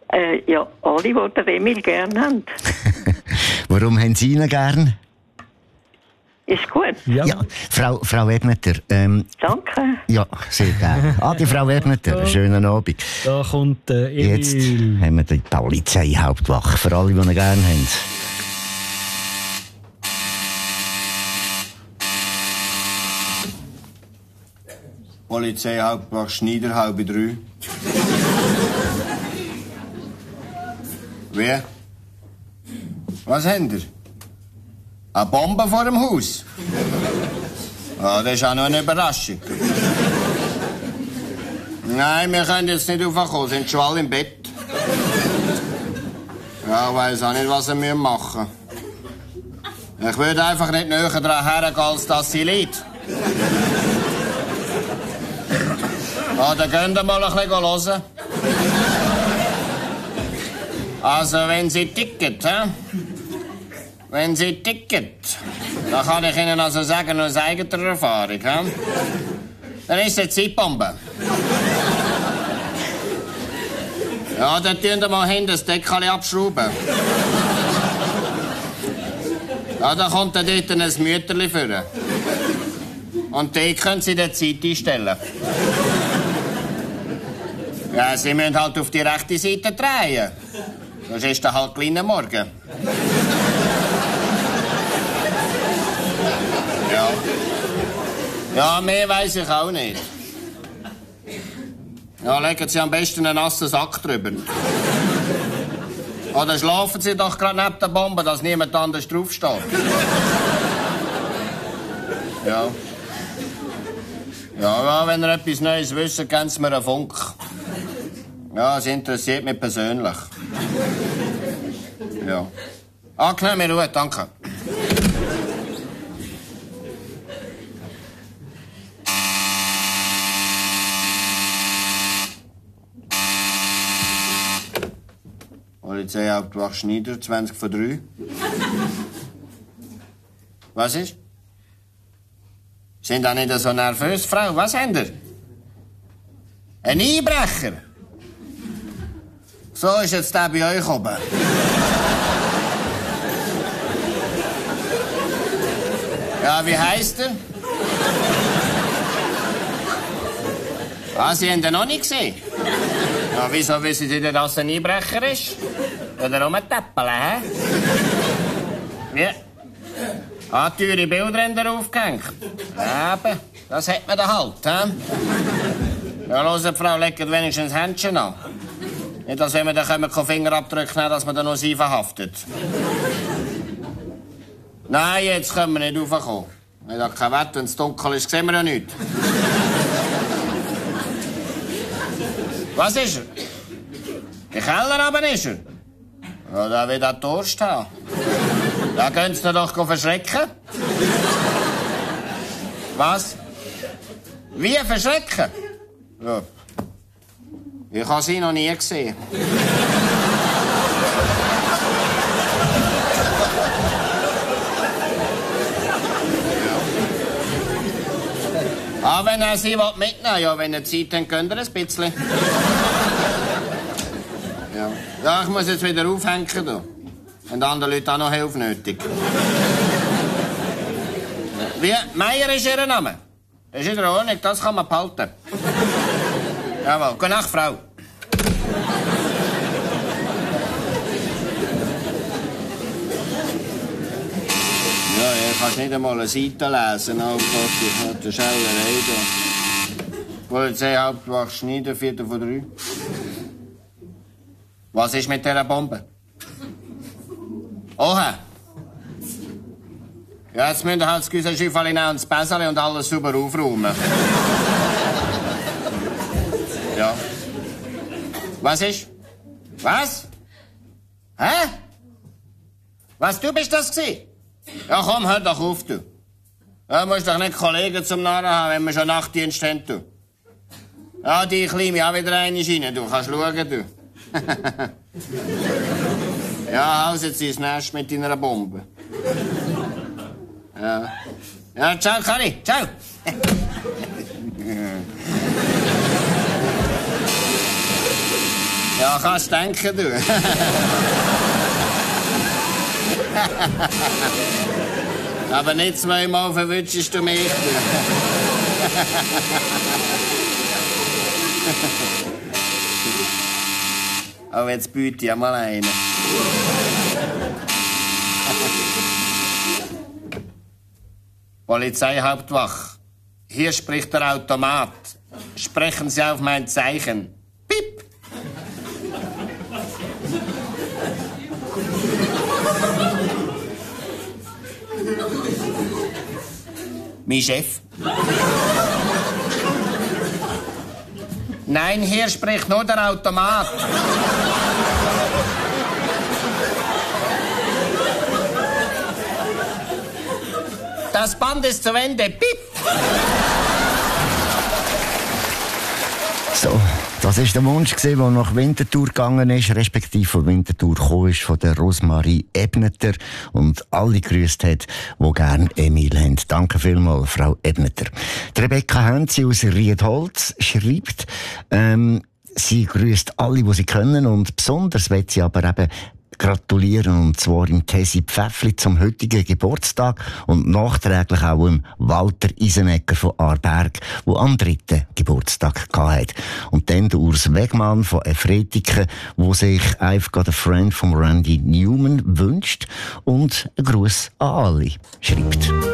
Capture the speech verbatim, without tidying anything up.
Äh, ja, alle, die den Emil gerne haben. Warum haben Sie ihn gern? Ist gut. Ja, ja Frau, Frau Webneter. Ähm, Danke. Ja, sehr gerne. Adi, Frau Webneter, einen schönen Abend. Da kommt der Emil. Jetzt haben wir die Polizeihauptwache für alle, die ihn gerne haben. Polizeihauptwache Schneider, halbe drei. Wer? Was habt ihr? Eine Bombe vor dem Haus? Ja, das ist auch noch eine Überraschung. Nein, wir können jetzt nicht raufkommen, sind schon alle im Bett. Ja, ich weiss auch nicht, was wir machen müssen. Ich würde einfach nicht näher daran hergehen, als dass sie liegt. Ja, dann könnt ihr mal ein bisschen hören. Also, wenn sie ticket, hä? Wenn sie ticket, dann kann ich Ihnen also sagen, aus eigener Erfahrung, hä? Dann ist es eine Zeitbombe. Ja, dann tun wir mal hinten das Deckel abschrauben. Ja, dann kommt dann dort ein Mütterli führen. Und die können Sie der Zeit einstellen. Ja, Sie müssen halt auf die rechte Seite drehen. Sonst ist dann halt kleiner Morgen. Ja. Ja, mehr weiss ich auch nicht. Ja, legen Sie am besten einen nassen Sack drüber. Oder schlafen Sie doch gerade neben der Bombe, dass niemand anders draufsteht. Ja. Ja, ja, wenn ihr etwas Neues wisst, geben Sie mir einen Funk. Ja, es interessiert mich persönlich. Ja. Angenehme Ruhe, danke. Polizeihauptwache Schneider, zwanzig vor drei. Was ist? Sind da nicht so nervös, Frau? Was habt ihr? Ein Einbrecher? So ist jetzt der bei euch oben. Ja, wie heisst er? Ah, Sie haben ihn noch nicht gesehen? Ja, wieso wissen Sie denn, dass er ein Einbrecher ist? Oder rumtäppeln, hä? Wie? Ah, teure Bilder haben da aufgehängt. Eben, das hat man da halt, hä? Ja, hört, Frau, legt wenigstens das Händchen an. Nicht, dass wenn wir dann Fingerabdrücke nehmen, dass man dann noch sie verhaftet. Nein, jetzt können wir nicht raufkommen. Wenn da kein Wetter, wenn es dunkel ist, sehen wir ja nichts. Was ist er? Im Keller oben ist er. Ja, da will er Durst haben. Da können Sie ihn doch verschrecken. Was? Wie verschrecken? Ja. Ich habe sie noch nie gesehen. Ah, wenn er sie mitnehmen will, ja, wenn er Zeit hat, könnt ihr ein bisschen. Ja. Ja, ich muss jetzt wieder aufhängen. Da. Und andere Leute auch noch Hilfe nötig. Wie? Meier ist Ihr Name? Das ist in der Ordnung, das kann man behalten. Jawohl, gute Nacht, Frau. Ja, ja, kannst nicht einmal eine Seite lesen. Oh Gott, ich muss eine Schellerei da. Polizeihauptwache Schneider, Viertel vor drei. Was ist mit dieser Bombe? Oha! Ja, jetzt müsst ihr halt das Güsenschiffchen nehmen und das Bässerli und alles sauber aufräumen. Ja. Was ist? Was? Hä? Was, du bist das gewesen? Ja, komm, hör doch auf, du. Ja, musst doch nicht Kollegen zum Narren haben, wenn wir schon Nachtdienst haben, du. Ja, die kleine mich auch wieder einmal rein, du. Kannst schauen, du. Ja, haus jetzt ins Nest mit deiner Bombe. Ja. Ja, ciao, Kari. Ciao. Ja, kannst denken, du. Aber nicht zweimal verwünschst du mich, du. Oh, jetzt biete ich mal einen. Polizeihauptwache. Hier spricht der Automat. Sprechen Sie auf mein Zeichen. Piep! Mein Chef. Nein, hier spricht nur der Automat. Das Band ist zu Ende. Piep! So, das war der Wunsch, der nach Winterthur gegangen ist, respektive von Winterthur gekommen ist, von der Rosmarie Ebneter und alle gegrüßt hat, die gerne Emil haben. Danke vielmals, Frau Ebneter. Die Rebecca Hönzi aus Riedholz schreibt, ähm, sie grüßt alle, die sie können, und besonders will sie aber eben gratulieren, und zwar im Tesi Pfäffli zum heutigen Geburtstag und nachträglich auch im Walter Isenecker von Aarberg, der am dritten Geburtstag hatte. Und dann der Urs Wegmann von Efretiken, der sich «I've got a friend» von Randy Newman wünscht und einen Gruß an alle schreibt.